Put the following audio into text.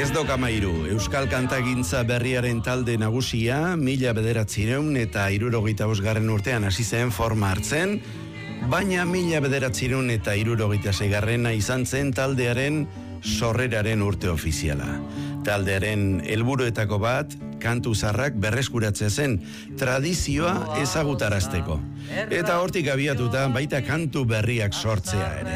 Ez dokamairu, Euskal Kantagintza berriaren talde nagusia, 1975 urtean hasi zen forma hartzen, baina 1976 izan zen taldearen sorreraren urte ofiziala. Taldearen helburuetako bat, kantu zaharrak berreskuratzea zen, tradizioa ezagutarazteko. Eta hortik abiatuta baita kantu berriak sortzea ere.